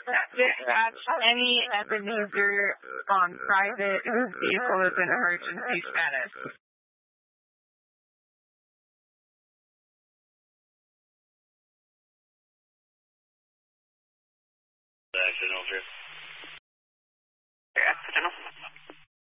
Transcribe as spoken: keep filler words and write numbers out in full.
Dispatch, any Ebenezer on private whose vehicle is in emergency status. Action, over. Accidental.